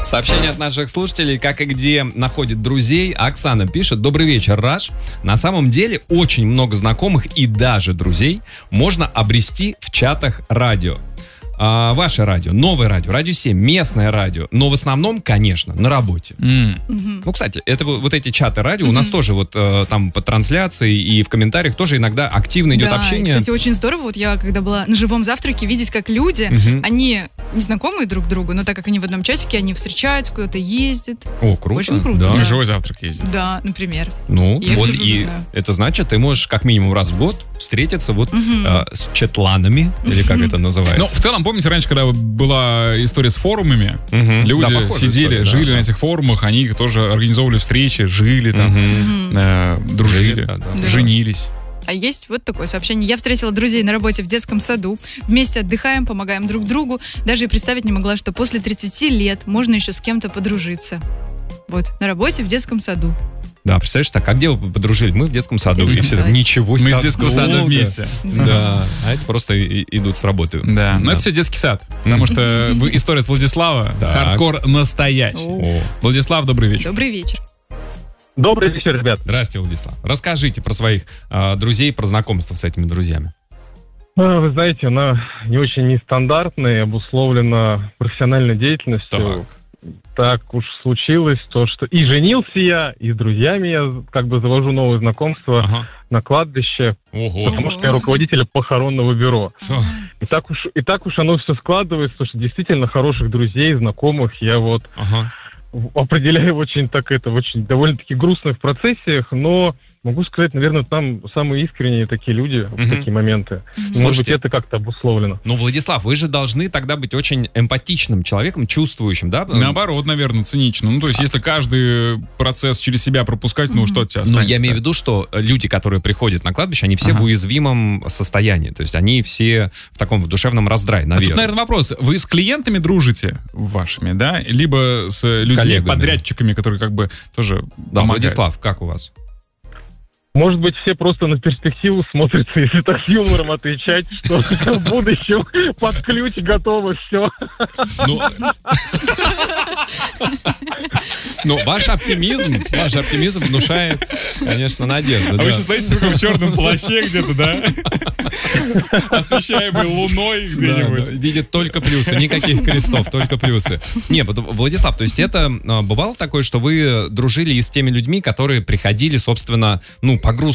Сообщение от наших слушателей, как и где находит друзей. Оксана пишет: добрый вечер, Раш. На самом деле очень много знакомых и даже друзей можно обрести в чатах радио. Ваше радио, новое радио, радио 7, местное радио, но в основном, конечно, на работе. Ну, кстати, это вот эти чаты радио у нас тоже вот там по трансляции и в комментариях тоже иногда активно идет общение. Кстати, очень здорово, вот я когда была на живом завтраке, видеть, как люди, они незнакомые друг другу, но так как они в одном чатике, они встречаются, куда-то ездят. О, круто. Очень круто. Да. На живой завтрак ездят. Да, например. Ну, Я вот их тоже и знаю. это значит, ты можешь как минимум раз в год встретиться вот с чатланами, или как это называется. Ну, в целом, помните, раньше, когда была история с форумами, люди Да, похожая сидели, история, жили да. на этих форумах, они тоже организовывали встречи, жили там, дружили, Да. женились. А есть вот такое сообщение. Я встретила друзей на работе в детском саду. Вместе отдыхаем, помогаем друг другу. Даже и представить не могла, что после 30 лет можно еще с кем-то подружиться. Вот, на работе в детском саду. Да, представляешь, так, а где вы подружились? Мы в детском саду. детском И все так, саде. ничего Мы себе. из так детского сада долго. вместе. Да, а это просто идут с работы. Да, но это все детский сад, потому что история от Владислава, Так. хардкор настоящий. О. Владислав, добрый вечер. Добрый вечер. Добрый вечер, ребят. Здрасте, Владислав. Расскажите про своих друзей, про знакомство с этими друзьями. Вы знаете, она не очень нестандартная, обусловлена профессиональной деятельностью. Так уж случилось то, что и женился я, и с друзьями я как бы завожу новые знакомства на кладбище, Ого. потому что я руководитель похоронного бюро. И так уж оно все складывается, что действительно хороших друзей, знакомых я вот определяю в очень довольно-таки грустных процессиях, но могу сказать, наверное, там самые искренние такие люди в такие моменты. Может быть, Слушайте, это как-то обусловлено. Ну, Владислав, вы же должны тогда быть очень эмпатичным человеком, чувствующим, да? Наоборот, наверное, цинично. Ну, то есть, если каждый процесс через себя пропускать, ну, что от тебя Но останется? я имею в виду, что люди, которые приходят на кладбище, они все в уязвимом состоянии. То есть они все в таком душевном раздрае, А наверное. тут, наверное, вопрос. Вы с клиентами дружите вашими, да? Либо с людьми, Коллегами. подрядчиками, которые как бы тоже Да, помогают? Владислав, как у вас? Может быть, все просто на перспективу смотрятся, если так с юмором отвечать, что в будущем под ключ готово все. Ну, ваш оптимизм внушает, конечно, надежду. А да. вы сейчас стоите в таком черном плаще где-то, да? Освещаемый луной где-нибудь. Да, видит только плюсы, никаких крестов, только плюсы. Не, вот, Владислав, то есть это бывало такое, что вы дружили и с теми людьми, которые приходили, собственно, ну, по грустным